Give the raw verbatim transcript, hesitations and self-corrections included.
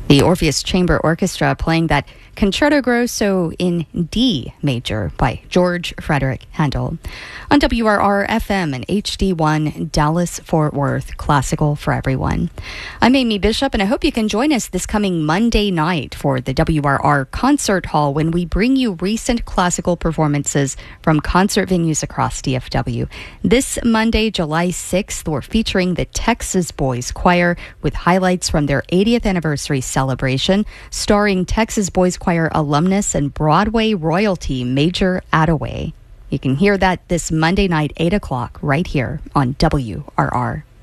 The Orpheus Chamber Orchestra playing that Concerto Grosso in D major by George Frederick Handel. On W R R F M and H D one, Dallas-Fort Worth, classical for everyone. I'm Amy Bishop, and I hope you can join us this coming Monday night for the W R R Concert Hall when we bring you recent classical performances from concert venues across D F W. This Monday, July sixth, we're featuring the Texas Boys Choir with highlights from their eightieth anniversary celebration, starring Texas Boys Choir alumnus and Broadway royalty Major Attaway. You can hear that this Monday night, eight o'clock, right here on W R R.